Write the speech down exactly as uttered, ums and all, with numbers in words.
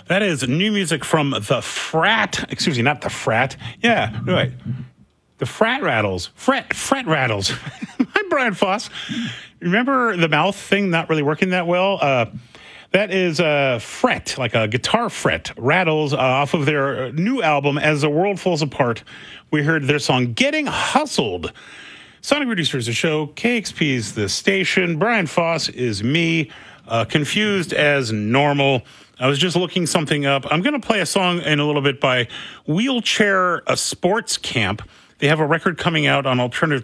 That is new music from the Frat. Excuse me, not the Frat. Yeah, right. The Frat Rattles. Fret, Fret Rattles. I'm Brian Foss. Remember the mouth thing not really working that well? Uh, that is a fret, like a guitar fret. Rattles uh, off of their new album, As the World Falls Apart. We heard their song, Getting Hustled. Sonic Producers, the show. K X P is the station. Brian Foss is me. Uh, confused as normal. I was just looking something up. I'm going to play a song in a little bit by Wheelchair a Sports Camp. They have a record coming out on Alternative